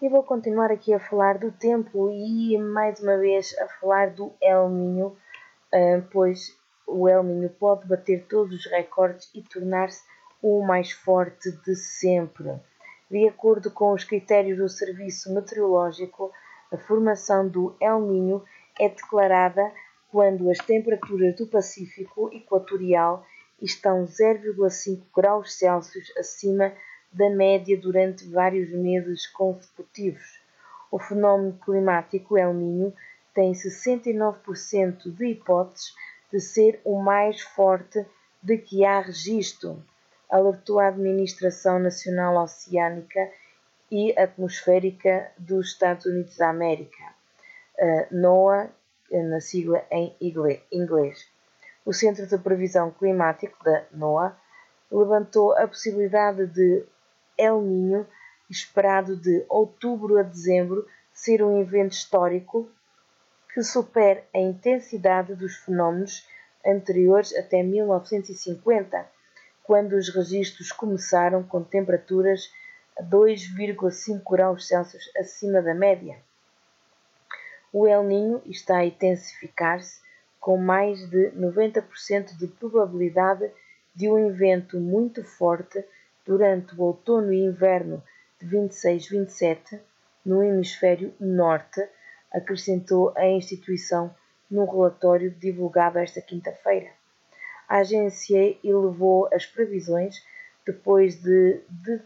E vou continuar aqui a falar do tempo e mais uma vez a falar do El Niño, pois o El Niño pode bater todos os recordes e tornar-se o mais forte de sempre. De acordo com os critérios do Serviço Meteorológico, a formação do El Niño é declarada quando as temperaturas do Pacífico Equatorial estão 0,5 graus Celsius acima da média durante vários meses consecutivos. O fenómeno climático El Niño tem 69% de hipóteses de ser o mais forte de que há registro, alertou a Administração Nacional Oceânica e Atmosférica dos Estados Unidos da América, NOAA, na sigla em inglês. O Centro de Previsão Climático da NOAA levantou a possibilidade de El Niño, esperado de outubro a dezembro, ser um evento histórico que supere a intensidade dos fenómenos anteriores até 1950, quando os registros começaram com temperaturas a 2,5 graus Celsius acima da média. O El Niño está a intensificar-se com mais de 90% de probabilidade de um evento muito forte durante o outono e inverno de 26-27 no hemisfério norte, acrescentou a instituição num relatório divulgado esta quinta-feira. A agência elevou as previsões depois de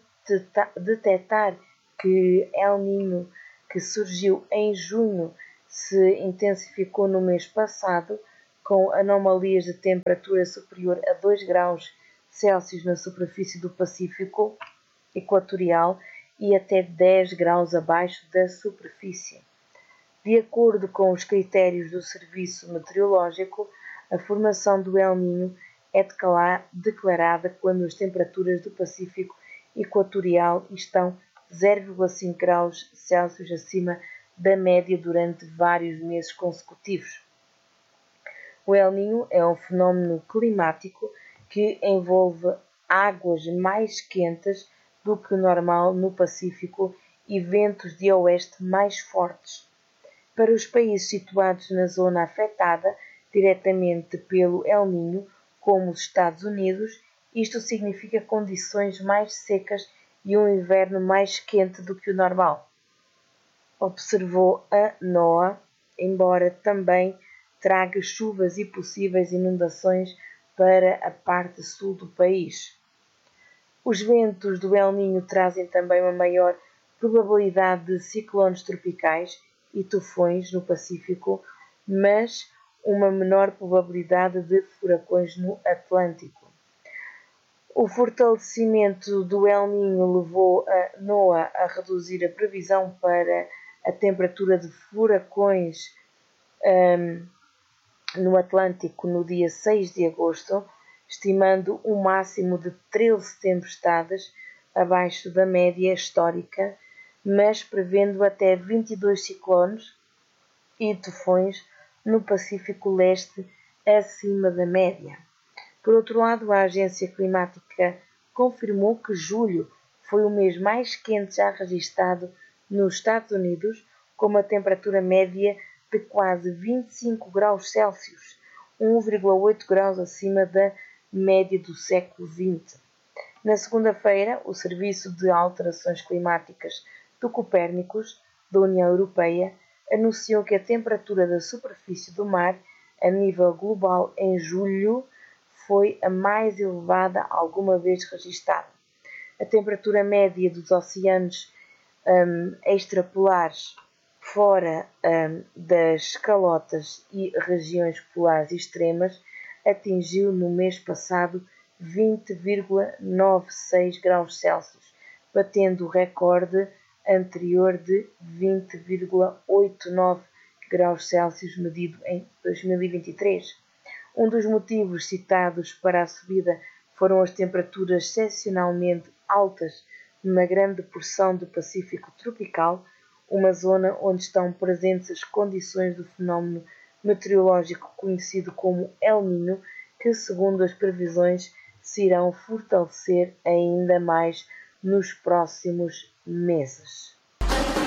detectar que El Niño, que surgiu em junho, se intensificou no mês passado, com anomalias de temperatura superior a 2 graus Celsius na superfície do Pacífico Equatorial e até 10 graus abaixo da superfície. De acordo com os critérios do Serviço Meteorológico, a formação do El Niño é declarada quando as temperaturas do Pacífico Equatorial estão 0,5 graus Celsius acima da média durante vários meses consecutivos. O El Niño é um fenómeno climático que envolve águas mais quentes do que o normal no Pacífico e ventos de oeste mais fortes. Para os países situados na zona afetada diretamente pelo El Niño, como os Estados Unidos, isto significa condições mais secas e um inverno mais quente do que o normal, observou a NOAA, embora também traga chuvas e possíveis inundações para a parte sul do país. Os ventos do El Niño trazem também uma maior probabilidade de ciclones tropicais e tufões no Pacífico, mas uma menor probabilidade de furacões no Atlântico. O fortalecimento do El Niño levou a NOAA a reduzir a previsão para a temperatura de furacões no Atlântico no dia 6 de agosto, estimando um máximo de 13 tempestades abaixo da média histórica, mas prevendo até 22 ciclones e tufões no Pacífico Leste acima da média. Por outro lado, a Agência Climática confirmou que julho foi o mês mais quente já registrado nos Estados Unidos, com uma temperatura média de quase 25 graus Celsius, 1,8 graus acima da média do século XX. Na segunda-feira, o Serviço de Alterações Climáticas do Copérnicos, da União Europeia, anunciou que a temperatura da superfície do mar, a nível global em julho, foi a mais elevada alguma vez registada. A temperatura média dos oceanos extrapolares fora das calotas e regiões polares extremas atingiu no mês passado 20,96 graus Celsius, batendo o recorde anterior de 20,89 graus Celsius medido em 2023. Um dos motivos citados para a subida foram as temperaturas excepcionalmente altas numa grande porção do Pacífico tropical, uma zona onde estão presentes as condições do fenómeno meteorológico conhecido como El Niño, que, segundo as previsões, se irão fortalecer ainda mais nos próximos meses.